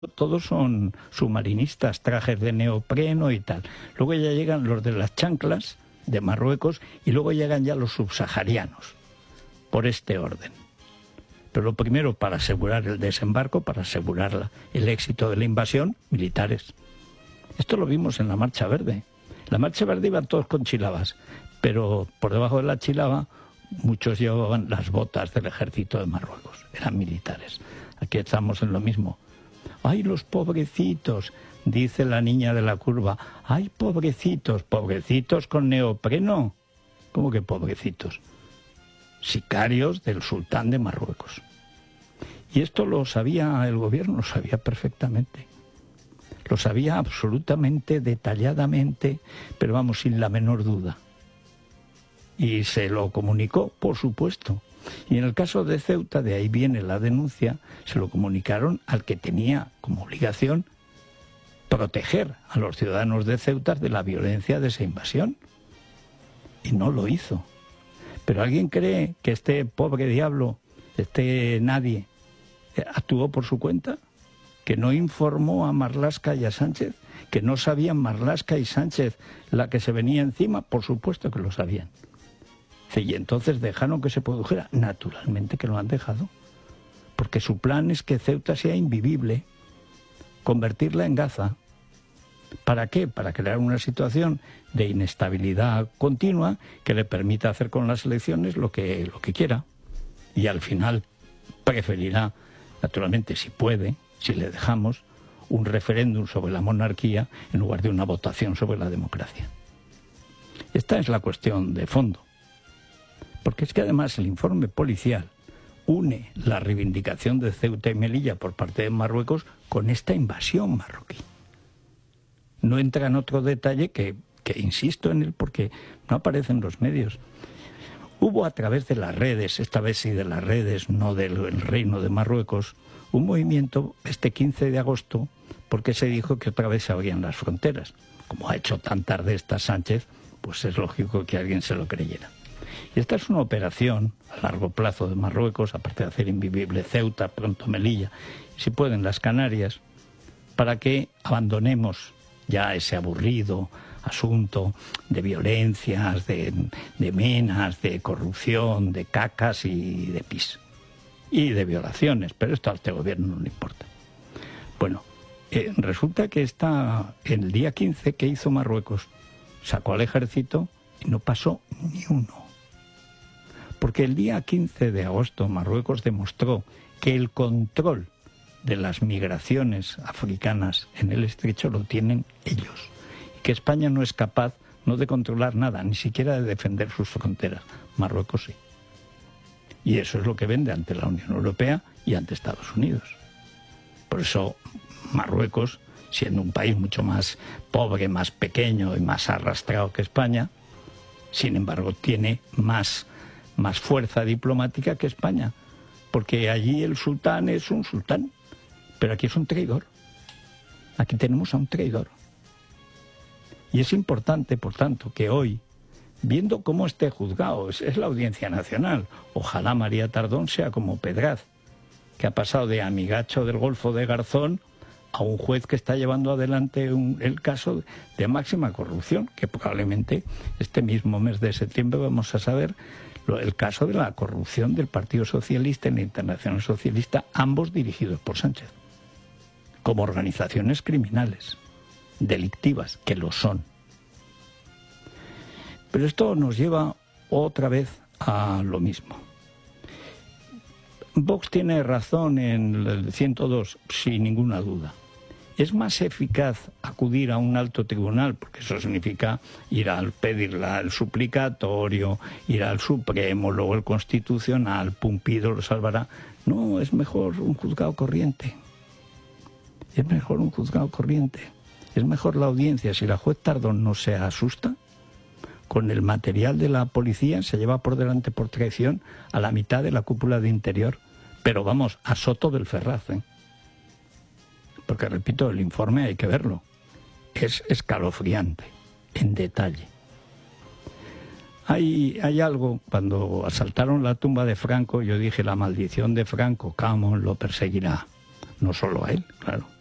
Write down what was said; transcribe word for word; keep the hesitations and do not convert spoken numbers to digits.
todos son submarinistas, trajes de neopreno y tal. Luego ya llegan los de las chanclas de Marruecos y luego llegan ya los subsaharianos, por este orden. Pero lo primero, para asegurar el desembarco, para asegurar la, el éxito de la invasión, militares. Esto lo vimos en la Marcha Verde. La Marcha Verde iban todos con chilabas, pero por debajo de la chilaba muchos llevaban las botas del ejército de Marruecos, eran militares. Aquí estamos en lo mismo. ¡Ay, los pobrecitos!, dice la niña de la curva. ¡Ay, pobrecitos! ¿Pobrecitos con neopreno? ¿Cómo que pobrecitos? Sicarios del sultán de Marruecos. Y esto lo sabía el gobierno, lo sabía perfectamente. Lo sabía absolutamente, detalladamente, pero vamos, sin la menor duda. Y se lo comunicó, por supuesto. Y en el caso de Ceuta, de ahí viene la denuncia, se lo comunicaron al que tenía como obligación proteger a los ciudadanos de Ceuta de la violencia de esa invasión. Y no lo hizo. Pero ¿alguien cree que este pobre diablo, este nadie, actuó por su cuenta? ¿Que no informó a Marlaska y a Sánchez? ¿Que no sabían Marlaska y Sánchez la que se venía encima? Por supuesto que lo sabían. Y entonces dejaron que se produjera. Naturalmente que lo han dejado. Porque su plan es que Ceuta sea invivible, convertirla en Gaza. ¿Para qué? Para crear una situación de inestabilidad continua que le permita hacer con las elecciones lo que, lo que quiera. Y al final preferirá, naturalmente, si puede, si le dejamos, un referéndum sobre la monarquía en lugar de una votación sobre la democracia. Esta es la cuestión de fondo. Porque es que además el informe policial une la reivindicación de Ceuta y Melilla por parte de Marruecos con esta invasión marroquí. No entra en otro detalle que, que insisto en él porque no aparece en los medios. Hubo a través de las redes, esta vez sí de las redes, no del Reino de Marruecos, un movimiento este quince de agosto porque se dijo que otra vez se abrían las fronteras. Como ha hecho tan tarde esta Sánchez, pues es lógico que alguien se lo creyera. Y esta es una operación a largo plazo de Marruecos, aparte de hacer invivible Ceuta, pronto Melilla, y si pueden las Canarias, para que abandonemos ya ese aburrido asunto de violencias, de, de menas, de corrupción, de cacas y de pis. Y de violaciones, pero esto a este gobierno no le importa. Bueno, eh, resulta que está el día quince que hizo Marruecos, sacó al ejército y no pasó ni uno. Porque el día quince de agosto Marruecos demostró que el control de las migraciones africanas en el estrecho lo tienen ellos. Y que España no es capaz no de controlar nada, ni siquiera de defender sus fronteras. Marruecos sí. Y eso es lo que vende ante la Unión Europea y ante Estados Unidos. Por eso Marruecos, siendo un país mucho más pobre, más pequeño y más arrastrado que España, sin embargo tiene más, más fuerza diplomática que España. Porque allí el sultán es un sultán, pero aquí es un traidor. Aquí tenemos a un traidor. Y es importante, por tanto, que hoy, viendo cómo esté juzgado, es, es la Audiencia Nacional, ojalá María Tardón sea como Pedraz, que ha pasado de amigacho del Golfo de Garzón a un juez que está llevando adelante un, el caso de máxima corrupción, que probablemente este mismo mes de septiembre vamos a saber lo, el caso de la corrupción del Partido Socialista y la Internacional Socialista, ambos dirigidos por Sánchez, como organizaciones criminales, delictivas, que lo son. Pero esto nos lleva otra vez a lo mismo. Vox tiene razón en el ciento dos, sin ninguna duda. Es más eficaz acudir a un alto tribunal, porque eso significa ir a pedir el suplicatorio, ir al Supremo, luego el Constitucional, Pumpido lo salvará. No, es mejor un juzgado corriente. Es mejor un juzgado corriente. Es mejor la audiencia. Si la juez Tardón no se asusta, con el material de la policía se lleva por delante por traición a la mitad de la cúpula de Interior. Pero vamos, a Soto del Ferraz, ¿eh? Porque, repito, el informe hay que verlo. Es escalofriante, en detalle. Hay, hay algo, cuando asaltaron la tumba de Franco, yo dije, la maldición de Franco, Camón lo perseguirá. No solo a él, claro.